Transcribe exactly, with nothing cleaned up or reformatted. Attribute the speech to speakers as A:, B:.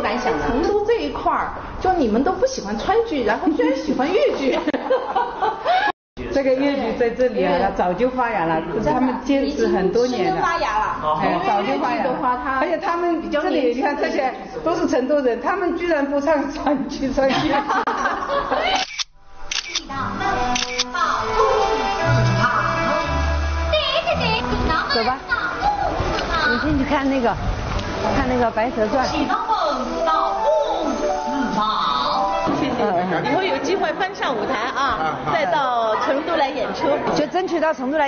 A: 感想呢？成都这一块儿，就你们都不喜欢川剧，然后居然喜欢粤剧。
B: 这个粤剧在这里啊，早就发芽了，他们坚持很多年了。
A: 发芽了，
B: 哎，早就发芽了。而且他们这里你看这些都是成都人，他们居然不唱川剧，唱粤剧。走吧，你进去看那个，看那个《白蛇传》。
C: 以后有机会搬上舞台啊，再到成都来演出，
B: 就争取到成都来。